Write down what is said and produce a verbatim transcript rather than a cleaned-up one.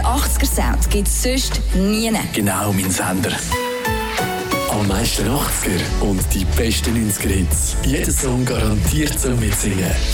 achtziger-Sound gibt es sonst nie. Genau, mein Sender. Am meisten achtziger und die besten neunziger-Hits. Jeder Song garantiert zum Mitsingen.